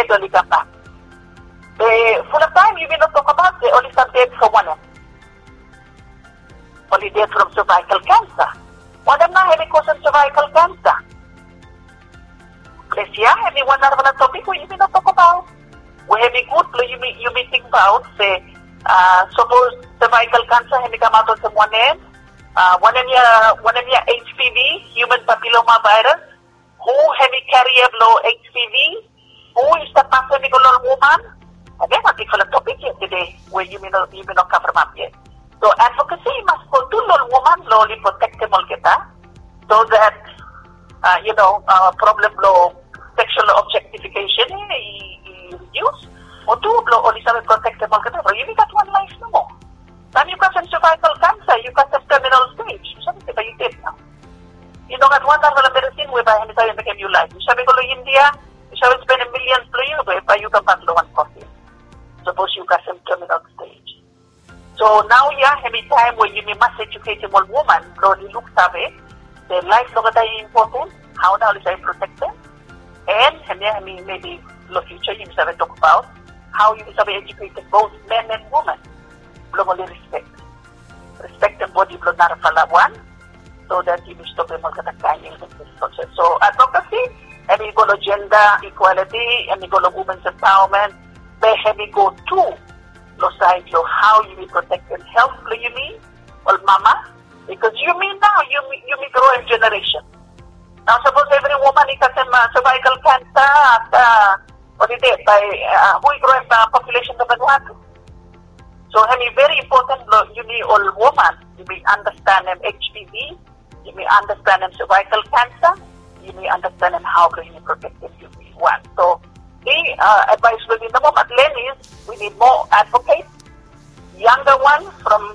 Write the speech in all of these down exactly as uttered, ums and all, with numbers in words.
gradually come back. The full of time you may not talk about, they only some dead for one of them. Only dead from cervical cancer. One of them now have cause of cervical cancer. Plesia, any one other topic we may not talk about. We have a good, you may, you may think about, say, uh, suppose cervical cancer have come out of someone else, uh, one of your, one of your H P V, human papilloma virus, who have a carrier H P V, who is the pathological woman. Again, a different topic here today, where you may not, you may not cover up yet. So advocacy must go to lol woman, lowly protect them all kita, so that, uh, you know, uh, problem law, sexual objectification, reduce, or two, only some protect them all. You only got one life no more. Then you got some cervical cancer, you got some terminal stage. Something that you did now. You don't have one other medicine whereby any time you make a new life. You shall go to India, you shall spend a million per year whereby you can pass one coffee. Suppose you got some terminal stage. So now you have a time where you must educate a woman, Lord, look savvy, their life is important, how now is I protect them. And, and maybe in the future you must have talk about how you must have educated both men and women. Globally respect. Respect the body blood not one, so that you must stop them all kind of this process. So advocacy, and we go to gender equality, and we go to women's empowerment, they have to go to the side of how you will protect and help you mean, well mama, because you mean now you you may grow a generation. Now suppose every woman has a cervical cancer at uh, what it is by uh, who grow the population of Vanuatu. So I mean very important you need all woman, you may understand them H P V, you may understand them cervical cancer, you may understand them how can you protect them you may want. So the uh, advice will be the moment Len is we need more advocates, younger ones from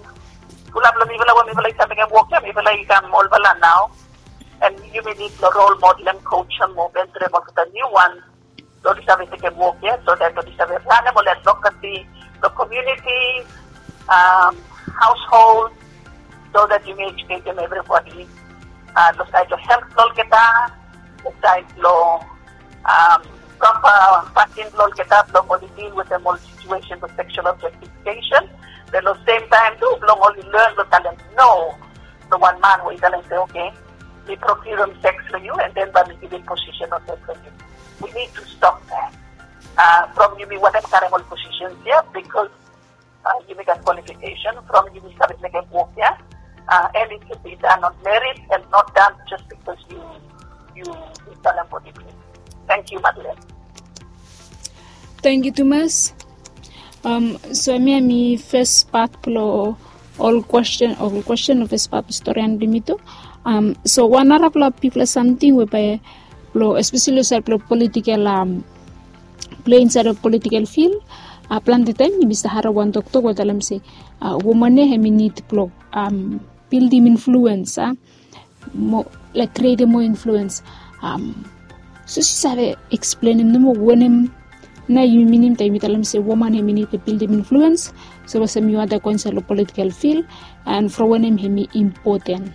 now, and you may need the role model and coach and movement to the new ones. So this is can work here, so that this is animal advocacy, the community, um, household, so that you may educate them everybody. Uh, the side of health law kita, the side law, um, proper fasting law kita, long only deal with the whole situation of sexual objectification. But at the same time too, long only learn the talent. No, the one man who is talent say, okay, we procure sex for you, and then by the position of sex for you. We need to stop that. Uh, from you, whatever terrible positions here, because uh, you make a qualification, from you, we start making work here, uh, and it should be done on merit and not done just because you you you done a body play. Thank you, Madeleine. Thank you, Thomas. Um, so me mi first part plo all question all question of first part story and limito. Um, so one Arab people something whereby plo especially sa plo political um play inside of political field. Uh, plan the time ni bisa harawan doktor ko dalam se uh, woman ne hemi need plo um build him influence ah uh, mo like create more influence um so si sabe explain him no wonem na you minim time dalam se woman hemi need to build him influence so was mi wada ko sa political field and for wonem hemi important.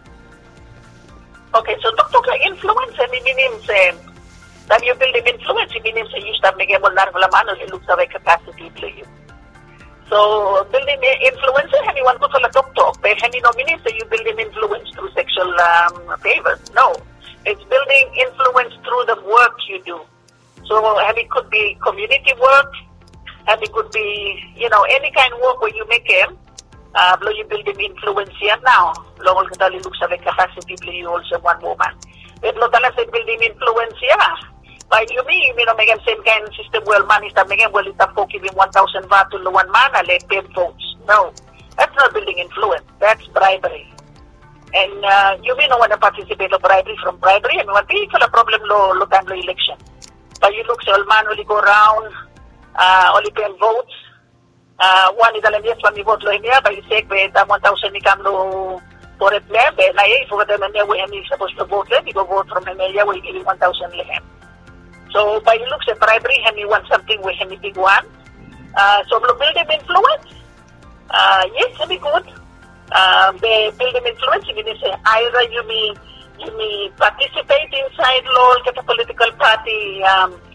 Okay, so doctor influence hemi minim se that you build him influence, it means you start making more mano, it looks like capacity to you. So building influence, anyone goes on a doctor, but any nominee, so you build him influence through sexual um, favors. No, it's building influence through the work you do. So it could be community work, and it could be, you know, any kind of work where you make him, uh, you build him influence here now. Lo looks like capacity to you also one woman. If lo tala say build him influence here. By you mean, you know, make the same kind of system where man is making well, it's for giving one thousand baht to the one man and let paid votes. No, that's not building influence. That's bribery. And uh, you may not want to participate in bribery from bribery. I mean, one thing for a problem, low, low time, low election. But you look, so all man only go around, uh, only paying votes. Uh, one is a yes, one you vote low here, but you say, that one thousand you come low for it there, but now if you go to the area where you're supposed to vote, you go vote from the area where you give one thousand leh. So by looks at bribery, he want something with him big one. Uh, so build him influence. Uh, yes, he be good. Uh, they build him influence. You mean say either you may you may participate inside law, get a political party, um,